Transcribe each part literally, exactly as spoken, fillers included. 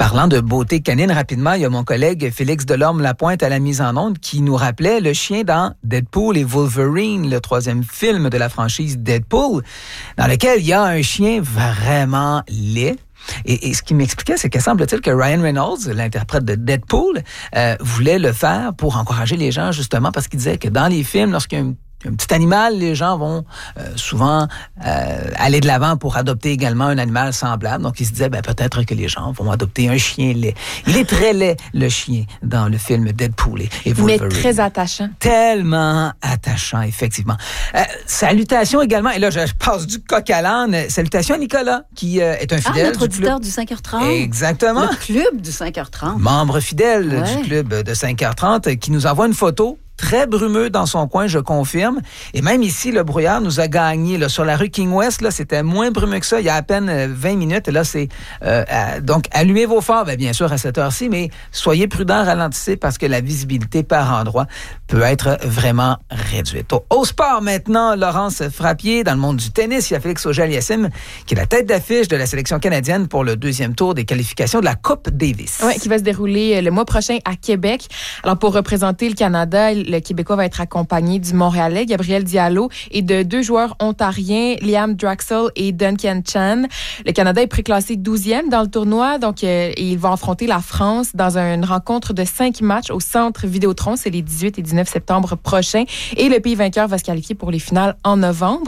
Parlant de beauté canine, rapidement, il y a mon collègue Félix Delorme-Lapointe à la mise en onde qui nous rappelait le chien dans Deadpool et Wolverine, le troisième film de la franchise Deadpool, dans lequel il y a un chien vraiment laid. Et, et ce qui m'expliquait, c'est qu'il semble-t-il que Ryan Reynolds, l'interprète de Deadpool, euh, voulait le faire pour encourager les gens, justement, parce qu'il disait que dans les films, lorsqu'il y a un Un petit animal, les gens vont euh, souvent euh, aller de l'avant pour adopter également un animal semblable. Donc, il se disait, ben, peut-être que les gens vont adopter un chien laid. Il est très laid, le chien, dans le film Deadpool et, et Wolverine. Mais très attachant. Tellement attachant, effectivement. Euh, salutations également, et là, je passe du coq à l'âne. Salutations à Nicolas, qui euh, est un fidèle ah, notre du auditeur club. du cinq heures trente. Exactement. Le club du cinq heures trente. Membre fidèle ouais. du club de cinq heures trente, qui nous envoie une photo. Très brumeux dans son coin, je confirme. Et même ici, le brouillard nous a gagné. Là, sur la rue King West, là, c'était moins brumeux que ça il y a à peine vingt minutes. Et là, c'est... Euh, à, donc, allumez vos phares, bien, bien sûr, à cette heure-ci, mais soyez prudents, ralentissez, parce que la visibilité par endroit peut être vraiment réduite. Au, au sport, maintenant, Laurence Frappier, dans le monde du tennis, il y a Félix Auger-Aliassime, qui est la tête d'affiche de la sélection canadienne pour le deuxième tour des qualifications de la Coupe Davis. Oui, qui va se dérouler le mois prochain à Québec. Alors, pour représenter le Canada, le Québécois va être accompagné du Montréalais, Gabriel Diallo, et de deux joueurs ontariens, Liam Draxel et Duncan Chan. Le Canada est préclassé douzième dans le tournoi, donc euh, il va affronter la France dans une rencontre de cinq matchs au Centre Vidéotron. C'est les dix-huit et dix-neuf septembre prochains. Et le pays vainqueur va se qualifier pour les finales en novembre.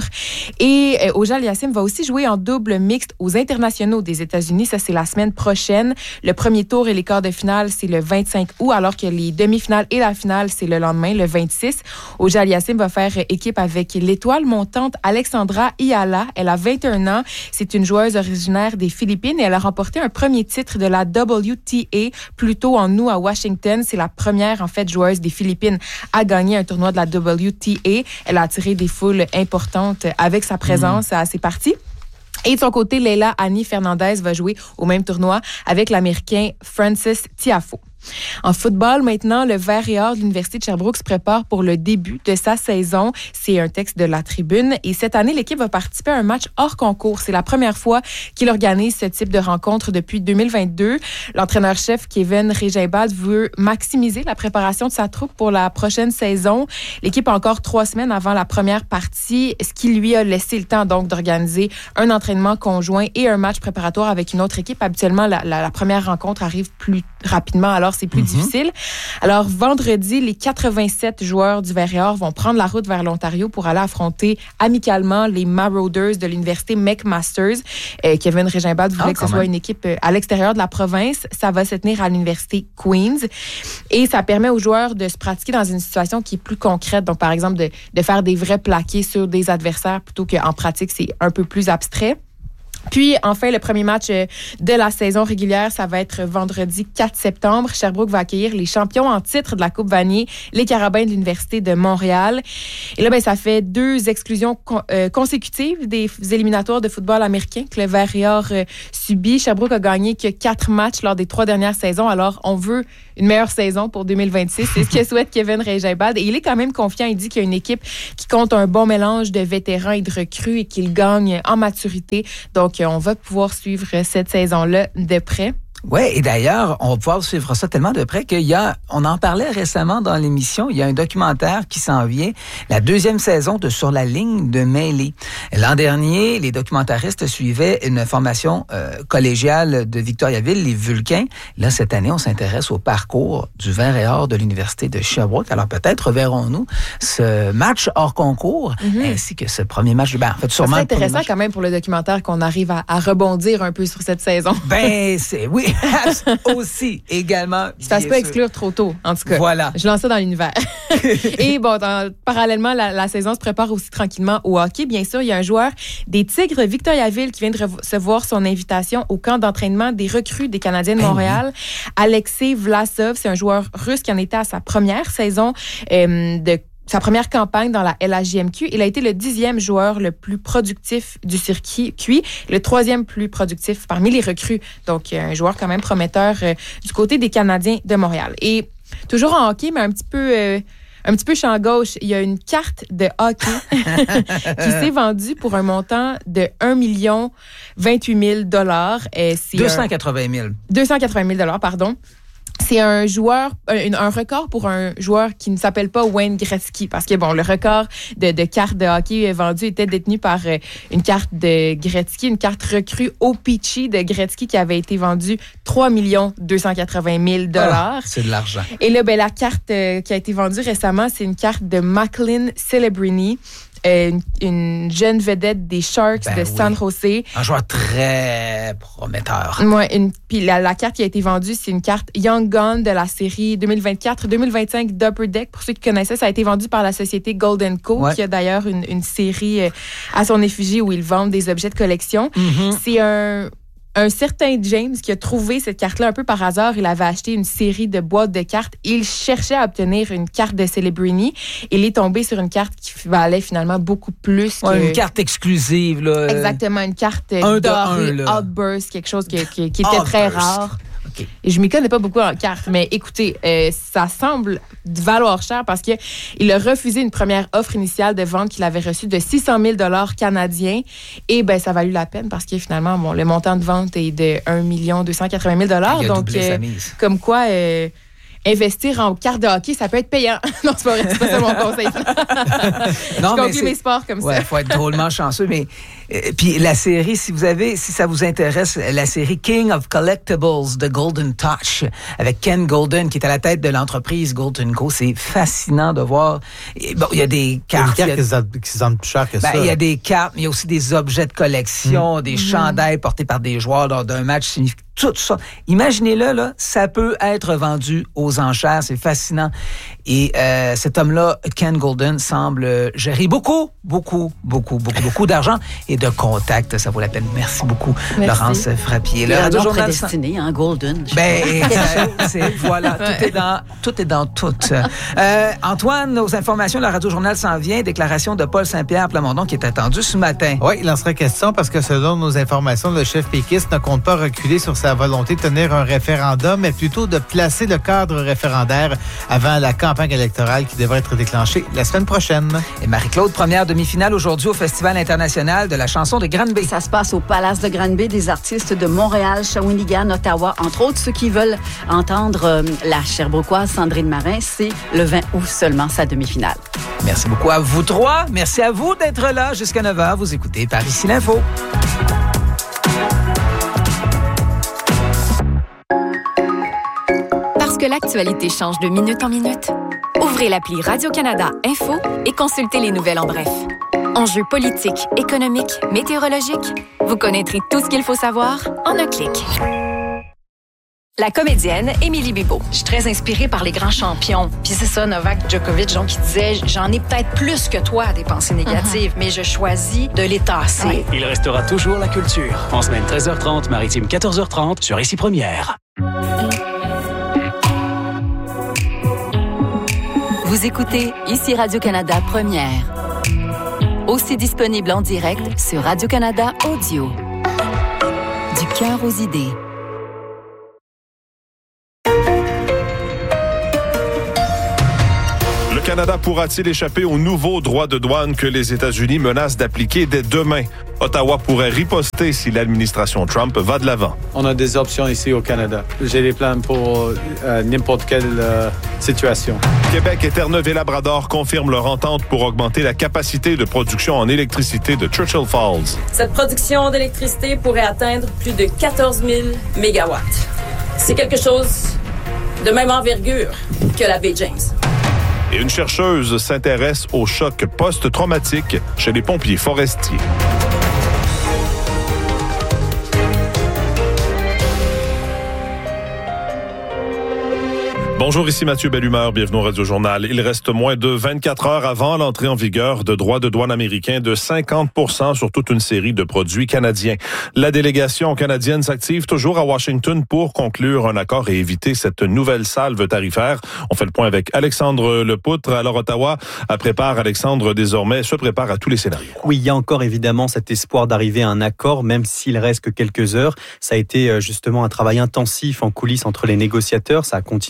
Et euh, Auger-Aliassime va aussi jouer en double mixte aux internationaux des États-Unis. Ça, c'est la semaine prochaine. Le premier tour et les quarts de finale, c'est le vingt-cinq août, alors que les demi-finales et la finale, c'est le lendemain, le vingt-six. Auger-Aliassime va faire équipe avec l'étoile montante Alexandra Iala. Elle a vingt et un ans. C'est une joueuse originaire des Philippines et elle a remporté un premier titre de la W T A plus tôt en août à Washington. C'est la première, en fait, joueuse des Philippines à gagner un tournoi de la W T A. Elle a attiré des foules importantes avec sa présence mmh. à ses parties. Et de son côté, Leila Annie Fernandez va jouer au même tournoi avec l'Américain Francis Tiafoe. En football, maintenant, le Vert et Or de l'Université de Sherbrooke se prépare pour le début de sa saison. C'est un texte de la Tribune. Et cette année, l'équipe va participer à un match hors concours. C'est la première fois qu'il organise ce type de rencontre depuis deux mille vingt-deux. L'entraîneur-chef Kevin Régimbald veut maximiser la préparation de sa troupe pour la prochaine saison. L'équipe a encore trois semaines avant la première partie, ce qui lui a laissé le temps donc d'organiser un entraînement conjoint et un match préparatoire avec une autre équipe. Habituellement, la, la, la première rencontre arrive plus rapidement, alors c'est plus mm-hmm. difficile. Alors, vendredi, les quatre-vingt-sept joueurs du Vert et Or vont prendre la route vers l'Ontario pour aller affronter amicalement les Marauders de l'Université McMaster. Euh, Kevin Régimbald voulait ah, que ce soit une équipe à l'extérieur de la province. Ça va se tenir à l'Université Queen's. Et ça permet aux joueurs de se pratiquer dans une situation qui est plus concrète. Donc, par exemple, de, de faire des vrais plaqués sur des adversaires plutôt qu'en pratique, c'est un peu plus abstrait. Puis, enfin, le premier match de la saison régulière, ça va être vendredi quatre septembre. Sherbrooke va accueillir les champions en titre de la Coupe Vanier, les Carabins de l'Université de Montréal. Et là, ben, ça fait deux exclusions con- euh, consécutives des éliminatoires de football américain que le Vert et Or euh, subit. Sherbrooke a gagné que quatre matchs lors des trois dernières saisons. Alors, on veut une meilleure saison pour deux mille vingt-six. C'est ce que souhaite Kevin Régimbald. Et il est quand même confiant. Il dit qu'il y a une équipe qui compte un bon mélange de vétérans et de recrues et qu'il gagne en maturité. Donc, on va pouvoir suivre cette saison-là de près. Oui, et d'ailleurs, on va pouvoir suivre ça tellement de près qu'il y a, on en parlait récemment dans l'émission, il y a un documentaire qui s'en vient, la deuxième saison de Sur la ligne de mêlée. L'an dernier, les documentaristes suivaient une formation euh, collégiale de Victoriaville, les Vulcains. Là, cette année, on s'intéresse au parcours du Vert et Or de l'Université de Sherbrooke. Alors peut-être verrons-nous ce match hors concours, mm-hmm. ainsi que ce premier match. Ben, en fait, sûrement. C'est intéressant quand même pour le documentaire qu'on arrive à, à rebondir un peu sur cette saison. Ben, c'est, oui. Aussi, également. Ça se peut exclure trop tôt, en tout cas. Voilà. Je lance ça dans l'univers. Et bon, dans, parallèlement, la, la saison se prépare aussi tranquillement au hockey. Bien sûr, il y a un joueur des Tigres Victoriaville qui vient de recevoir son invitation au camp d'entraînement des recrues des Canadiens de Montréal. Hey, oui. Alexei Vlasov, c'est un joueur russe qui en était à sa première saison euh, de sa première campagne dans la L H J M Q. Il a été le dixième joueur le plus productif du circuit, le troisième plus productif parmi les recrues. Donc, un joueur quand même prometteur euh, du côté des Canadiens de Montréal. Et toujours en hockey, mais un petit peu... Euh, Un petit peu champ gauche, il y a une carte de hockey qui s'est vendue pour un montant de un million vingt-huit mille dollars. deux cent quatre-vingt mille. deux cent quatre-vingt mille dollars, pardon. C'est un joueur, un, un record pour un joueur qui ne s'appelle pas Wayne Gretzky. Parce que, bon, le record de, de cartes de hockey vendues était détenu par euh, une carte de Gretzky, une carte recrue O P C H de Gretzky qui avait été vendue trois millions deux cent quatre-vingt mille dollars. Oh, c'est de l'argent. Et là, ben, la carte euh, qui a été vendue récemment, c'est une carte de Macklin Celebrini. Euh, une, une jeune vedette des Sharks ben de oui. San Jose. Un joueur très prometteur. Ouais, une, puis la, la carte qui a été vendue, c'est une carte Young Gun de la série deux mille vingt-quatre deux mille vingt-cinq d'Upper Deck. Pour ceux qui connaissaient, ça a été vendu par la société Golden Co, ouais. qui a d'ailleurs une, une série euh, à son effigie où ils vendent des objets de collection. Mm-hmm. C'est un... Un certain James qui a trouvé cette carte-là un peu par hasard, il avait acheté une série de boîtes de cartes. Il cherchait à obtenir une carte de Celebrini. Il est tombé sur une carte qui valait finalement beaucoup plus que... Ouais, une carte exclusive, là. Exactement, une carte dorée, Outburst, quelque chose qui, qui, qui était très rare. Okay. Et je m'y connais pas beaucoup en cartes, mais écoutez, euh, ça semble valoir cher parce que il a refusé une première offre initiale de vente qu'il avait reçue de six cent mille dollars canadiens. Et ben ça a valu la peine parce que finalement, bon, le montant de vente est de un million deux cent quatre-vingt mille dollars. Donc, euh, comme quoi... Euh, investir en carte de hockey, ça peut être payant. Non, c'est pas vrai, c'est pas ça mon conseil. Non, je conclue mes sports comme ouais, ça. Il faut être drôlement chanceux. Mais euh, puis la série, si vous avez, si ça vous intéresse, la série King of Collectibles de Golden Touch avec Ken Golden qui est à la tête de l'entreprise Golden Co, c'est fascinant de voir. Et, bon, il y a des cartes. Il y a des cartes qui sont plus chères que ben, ça. Il y a des cartes, mais il y a aussi des objets de collection, mmh. des mmh. chandails portés par des joueurs lors d'un match significatif. Tout ça. Imaginez-le, là, ça peut être vendu aux enchères. C'est fascinant. Et euh, cet homme-là, Ken Golden, semble gérer beaucoup, beaucoup, beaucoup, beaucoup, beaucoup d'argent et de contacts. Ça vaut la peine. Merci beaucoup, Merci. Laurence Frappier. Le Radio Journal prédestiné, hein, Golden. Ben, c'est, c'est, voilà, ouais. tout est dans, tout est dans tout. Euh, Antoine, nos informations, le Radio Journal s'en vient. Déclaration de Paul Saint-Pierre Plamondon qui est attendue ce matin. Oui, il en serait question parce que selon nos informations, le chef péquiste ne compte pas reculer sur sa volonté de tenir un référendum, mais plutôt de placer le cadre référendaire avant la campagne électorale qui devrait être déclenchée la semaine prochaine. Et Marie-Claude, première demi-finale aujourd'hui au Festival international de la chanson de Granby. Ça se passe au Palace de Granby, des artistes de Montréal, Shawinigan, Ottawa, entre autres. Ceux qui veulent entendre euh, la Sherbrookeoise Sandrine Marin, c'est le vingt août seulement, sa demi-finale. Merci beaucoup à vous trois. Merci à vous d'être là jusqu'à neuf heures. Vous écoutez Par ici l'info. Parce que l'actualité change de minute en minute, ouvrez l'appli Radio-Canada Info et consultez les nouvelles en bref. Enjeux politiques, économiques, météorologiques, vous connaîtrez tout ce qu'il faut savoir en un clic. La comédienne Émilie Bibeau. Je suis très inspirée par les grands champions. Puis c'est ça, Novak Djokovic, genre, qui disait « J'en ai peut-être plus que toi des pensées négatives, mm-hmm. mais je choisis de les tasser. Ouais. » Il restera toujours la culture. En semaine treize heures trente, maritime quatorze heures trente, sur Ici Première. Vous écoutez Ici Radio-Canada Première. Aussi disponible en direct sur Radio-Canada Audio. Du cœur aux idées. Le Canada pourra-t-il échapper aux nouveaux droits de douane que les États-Unis menacent d'appliquer dès demain? Ottawa pourrait riposter si l'administration Trump va de l'avant. On a des options ici au Canada. J'ai des plans pour euh, n'importe quelle euh, situation. Québec et Terre-Neuve-et-Labrador confirment leur entente pour augmenter la capacité de production en électricité de Churchill Falls. Cette production d'électricité pourrait atteindre plus de quatorze mille mégawatts. C'est quelque chose de même envergure que la baie James. Et une chercheuse s'intéresse au choc post-traumatique chez les pompiers forestiers. Bonjour, ici Mathieu Bellumeur, bienvenue au Radio Journal. Il reste moins de vingt-quatre heures avant l'entrée en vigueur de droits de douane américains de cinquante pour cent sur toute une série de produits canadiens. La délégation canadienne s'active toujours à Washington pour conclure un accord et éviter cette nouvelle salve tarifaire. On fait le point avec Alexandre Lepoutre. Alors Ottawa prépare, Alexandre, désormais se prépare à tous les scénarios. Oui, il y a encore évidemment cet espoir d'arriver à un accord, même s'il reste que quelques heures. Ça a été justement un travail intensif en coulisses entre les négociateurs. Ça a continué encore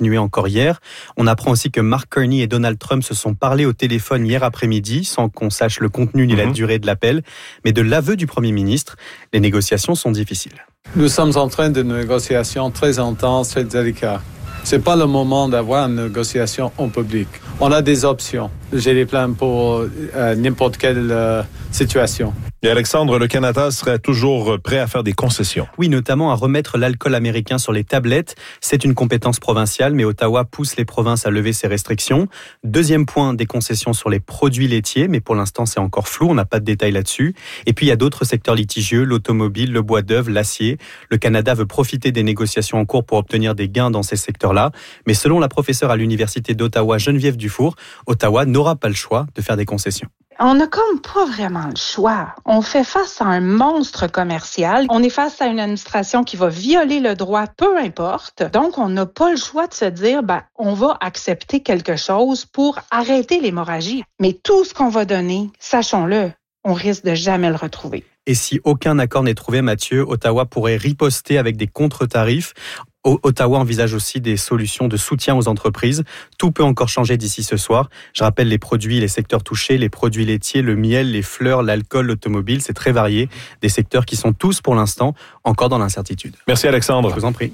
sénateurs hier. On apprend aussi que Mark Carney et Donald Trump se sont parlé au téléphone hier après-midi, sans qu'on sache le contenu ni mmh. la durée de l'appel. Mais de l'aveu du Premier ministre, les négociations sont difficiles. Nous sommes en train de négociations très intenses, très délicates. C'est pas le moment d'avoir une négociation en public. On a des options. J'ai des plans pour euh, n'importe quelle euh, situation. Et Alexandre, le Canada serait toujours prêt à faire des concessions. Oui, notamment à remettre l'alcool américain sur les tablettes. C'est une compétence provinciale, mais Ottawa pousse les provinces à lever ces restrictions. Deuxième point, des concessions sur les produits laitiers, mais pour l'instant, c'est encore flou, on n'a pas de détails là-dessus. Et puis, il y a d'autres secteurs litigieux, l'automobile, le bois d'œuvre, l'acier. Le Canada veut profiter des négociations en cours pour obtenir des gains dans ces secteurs-là. Mais selon la professeure à l'Université d'Ottawa, Geneviève Dufour, Ottawa n'aura pas le choix de faire des concessions. On n'a comme pas vraiment le choix. On fait face à un monstre commercial. On est face à une administration qui va violer le droit, peu importe. Donc, on n'a pas le choix de se dire, ben, on va accepter quelque chose pour arrêter l'hémorragie. Mais tout ce qu'on va donner, sachons-le, on risque de jamais le retrouver. Et si aucun accord n'est trouvé, Mathieu, Ottawa pourrait riposter avec des contre-tarifs. Ottawa envisage aussi des solutions de soutien aux entreprises. Tout peut encore changer d'ici ce soir. Je rappelle les produits, les secteurs touchés, les produits laitiers, le miel, les fleurs, l'alcool, l'automobile, c'est très varié. Des secteurs qui sont tous, pour l'instant, encore dans l'incertitude. Merci Alexandre. Je vous en prie.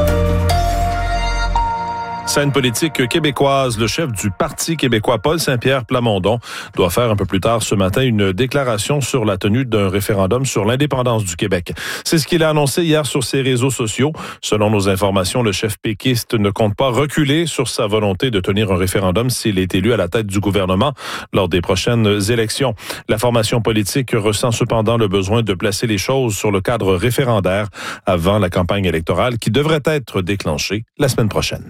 Scène politique québécoise, le chef du Parti québécois, Paul Saint-Pierre Plamondon, doit faire un peu plus tard ce matin une déclaration sur la tenue d'un référendum sur l'indépendance du Québec. C'est ce qu'il a annoncé hier sur ses réseaux sociaux. Selon nos informations, le chef péquiste ne compte pas reculer sur sa volonté de tenir un référendum s'il est élu à la tête du gouvernement lors des prochaines élections. La formation politique ressent cependant le besoin de placer les choses sur le cadre référendaire avant la campagne électorale qui devrait être déclenchée la semaine prochaine.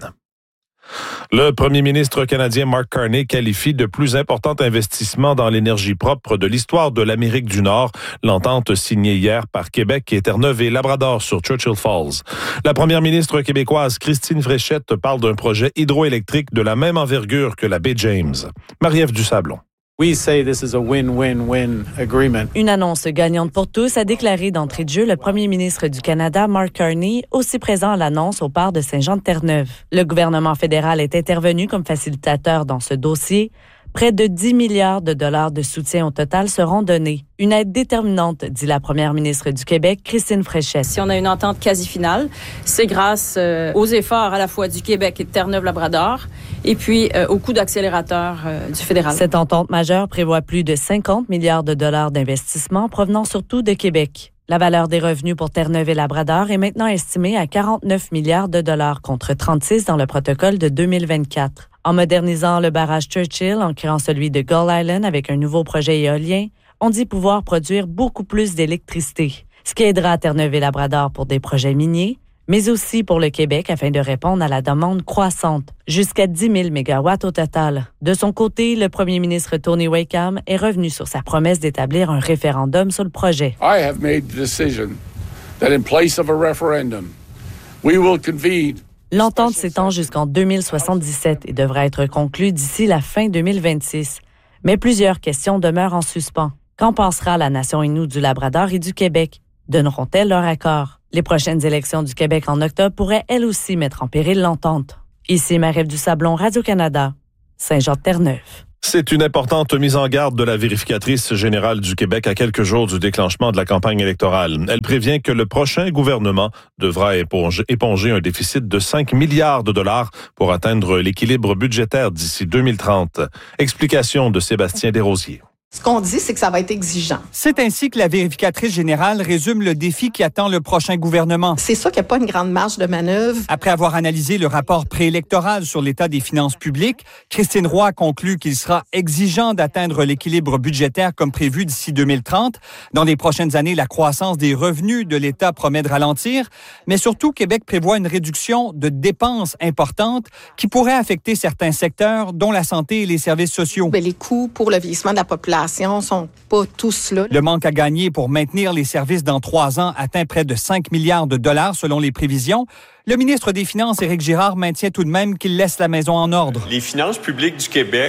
Le premier ministre canadien Mark Carney qualifie de plus important investissement dans l'énergie propre de l'histoire de l'Amérique du Nord, l'entente signée hier par Québec et Terre-Neuve et Labrador sur Churchill Falls. La première ministre québécoise Christine Fréchette parle d'un projet hydroélectrique de la même envergure que la baie James. Marie-Ève Dusablon. We say this is a win-win-win agreement. Une annonce gagnante pour tous, a déclaré d'entrée de jeu le premier ministre du Canada, Mark Carney, aussi présent à l'annonce au port de Saint-Jean-de-Terre-Neuve. Le gouvernement fédéral est intervenu comme facilitateur dans ce dossier. Près de dix milliards de dollars de soutien au total seront donnés. Une aide déterminante, dit la première ministre du Québec, Christine Fréchette. Si on a une entente quasi finale, c'est grâce euh, aux efforts à la fois du Québec et de Terre-Neuve-Labrador, et puis euh, au coup d'accélérateur euh, du fédéral. Cette entente majeure prévoit plus de cinquante milliards de dollars d'investissement provenant surtout de Québec. La valeur des revenus pour Terre-Neuve et Labrador est maintenant estimée à quarante-neuf milliards de dollars contre trente-six dans le protocole de deux mille vingt-quatre. En modernisant le barrage Churchill, en créant celui de Gull Island avec un nouveau projet éolien, on dit pouvoir produire beaucoup plus d'électricité, ce qui aidera Terre-Neuve et Labrador pour des projets miniers, mais aussi pour le Québec afin de répondre à la demande croissante, jusqu'à dix mille mégawatts au total. De son côté, le premier ministre Tony Wakeham est revenu sur sa promesse d'établir un référendum sur le projet. I have made the decision that in place of a referendum, we will convene. L'entente s'étend jusqu'en deux mille soixante-dix-sept et devra être conclue d'ici la fin deux mille vingt-six. Mais plusieurs questions demeurent en suspens. Qu'en pensera la nation Innu du Labrador et du Québec? Donneront-elles leur accord? Les prochaines élections du Québec en octobre pourraient elles aussi mettre en péril l'entente. Ici Marie-Ève Dusablon, Radio-Canada, Saint-Jean-de-Terre-Neuve. C'est une importante mise en garde de la vérificatrice générale du Québec à quelques jours du déclenchement de la campagne électorale. Elle prévient que le prochain gouvernement devra éponger, éponger un déficit de cinq milliards de dollars pour atteindre l'équilibre budgétaire d'ici deux mille trente. Explication de Sébastien Desrosiers. Ce qu'on dit, c'est que ça va être exigeant. C'est ainsi que la vérificatrice générale résume le défi qui attend le prochain gouvernement. C'est ça qu'il n'y a pas une grande marge de manœuvre. Après avoir analysé le rapport préélectoral sur l'état des finances publiques, Christine Roy a conclu qu'il sera exigeant d'atteindre l'équilibre budgétaire comme prévu d'ici deux mille trente. Dans les prochaines années, la croissance des revenus de l'État promet de ralentir, mais surtout, Québec prévoit une réduction de dépenses importantes qui pourrait affecter certains secteurs, dont la santé et les services sociaux. Mais les coûts pour le vieillissement de la population sont pas tous là. Le manque à gagner pour maintenir les services dans trois ans atteint près de cinq milliards de dollars selon les prévisions. Le ministre des Finances, Éric Girard, maintient tout de même qu'il laisse la maison en ordre. Les finances publiques du Québec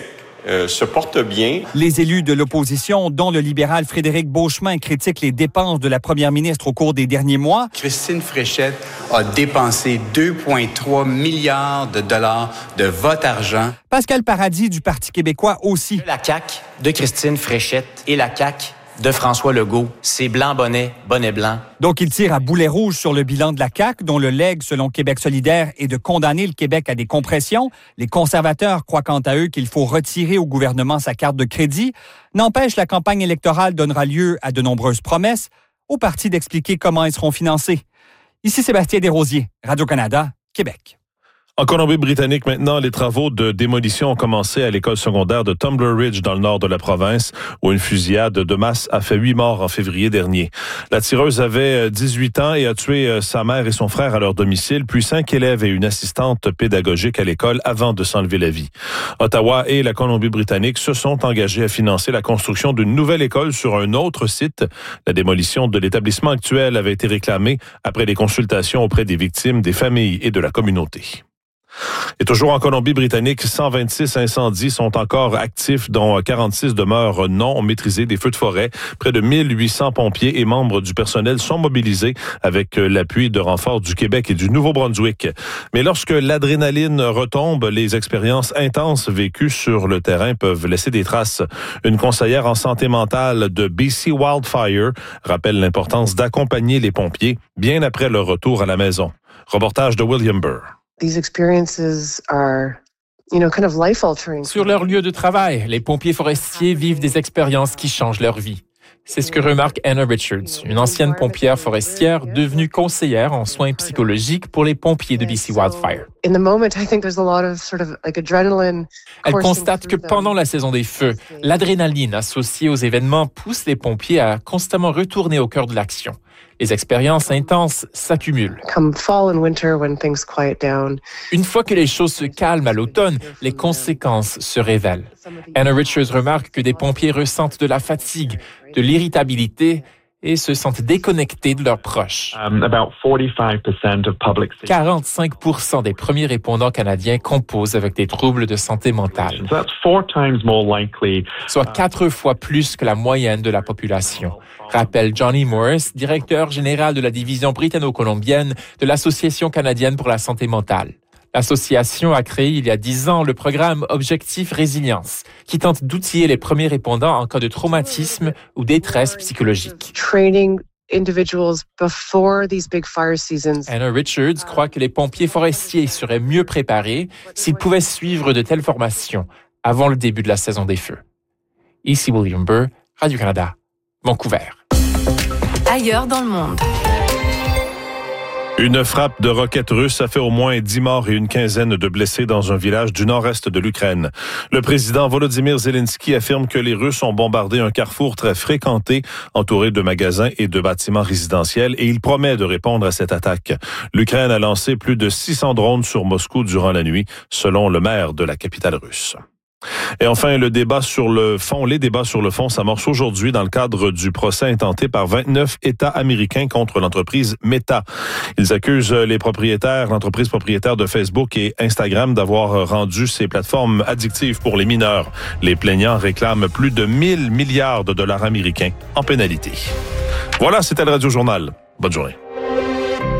euh, se porte bien. Les élus de l'opposition, dont le libéral Frédéric Beauchemin, critiquent les dépenses de la première ministre au cours des derniers mois. Christine Fréchette a dépensé deux virgule trois milliards de dollars de votre argent. Pascal Paradis du Parti québécois aussi. La C A Q de Christine Fréchette et la C A Q de François Legault, c'est blanc bonnet, bonnet blanc. Donc, il tire à boulet rouge sur le bilan de la C A Q, dont le legs, selon Québec solidaire, est de condamner le Québec à des compressions. Les conservateurs croient quant à eux qu'il faut retirer au gouvernement sa carte de crédit. N'empêche, la campagne électorale donnera lieu à de nombreuses promesses, au parti d'expliquer comment elles seront financées. Ici Sébastien Desrosiers, Radio-Canada, Québec. En Colombie-Britannique, maintenant, les travaux de démolition ont commencé à l'école secondaire de Tumbler Ridge, dans le nord de la province, où une fusillade de masse a fait huit morts en février dernier. La tireuse avait dix-huit ans et a tué sa mère et son frère à leur domicile, puis cinq élèves et une assistante pédagogique à l'école avant de s'enlever la vie. Ottawa et la Colombie-Britannique se sont engagés à financer la construction d'une nouvelle école sur un autre site. La démolition de l'établissement actuel avait été réclamée après des consultations auprès des victimes, des familles et de la communauté. Et toujours en Colombie-Britannique, cent vingt-six incendies sont encore actifs, dont quarante-six demeurent non maîtrisés des feux de forêt. Près de mille huit cents pompiers et membres du personnel sont mobilisés avec l'appui de renforts du Québec et du Nouveau-Brunswick. Mais lorsque l'adrénaline retombe, les expériences intenses vécues sur le terrain peuvent laisser des traces. Une conseillère en santé mentale de B C Wildfire rappelle l'importance d'accompagner les pompiers bien après leur retour à la maison. Reportage de William Burr. These experiences are, you know, kind of life-altering. Sur leur lieu de travail, les pompiers forestiers vivent des expériences qui changent leur vie. C'est ce que remarque Anna Richards, une ancienne pompière forestière devenue conseillère en soins psychologiques pour les pompiers de B C Wildfire. In the moment, I think there's a lot of sort of like adrenaline. Elle constate que pendant la saison des feux, l'adrénaline associée aux événements pousse les pompiers à constamment retourner au cœur de l'action. Les expériences intenses s'accumulent. Come fall and winter when things quiet down. Une fois que les choses se calment à l'automne, les conséquences se révèlent. Anna Richards remarque que des pompiers ressentent de la fatigue, de l'irritabilité et se sentent déconnectés de leurs proches. Um, about forty-five percent of public... quarante-cinq pour cent des premiers répondants canadiens composent avec des troubles de santé mentale. So that's four times more likely. Soit quatre fois plus que la moyenne de la population. Rappelle Johnny Morris, directeur général de la division britanno-colombienne de l'Association canadienne pour la santé mentale. L'association a créé il y a dix ans le programme Objectif Résilience, qui tente d'outiller les premiers répondants en cas de traumatisme ou détresse psychologique. Training individuals before these big fire seasons. Anna Richards croit que les pompiers forestiers seraient mieux préparés s'ils pouvaient suivre de telles formations avant le début de la saison des feux. Ici William Burr, Radio-Canada, Vancouver. Ailleurs dans le monde. Une frappe de roquettes russes a fait au moins dix morts et une quinzaine de blessés dans un village du nord-est de l'Ukraine. Le président Volodymyr Zelensky affirme que les Russes ont bombardé un carrefour très fréquenté, entouré de magasins et de bâtiments résidentiels, et il promet de répondre à cette attaque. L'Ukraine a lancé plus de six cents drones sur Moscou durant la nuit, selon le maire de la capitale russe. Et enfin, le débat sur le fond, les débats sur le fond s'amorcent aujourd'hui dans le cadre du procès intenté par vingt-neuf États américains contre l'entreprise Meta. Ils accusent les propriétaires, l'entreprise propriétaire de Facebook et Instagram d'avoir rendu ces plateformes addictives pour les mineurs. Les plaignants réclament plus de mille milliards de dollars américains en pénalité. Voilà, c'était le Radio Journal. Bonne journée.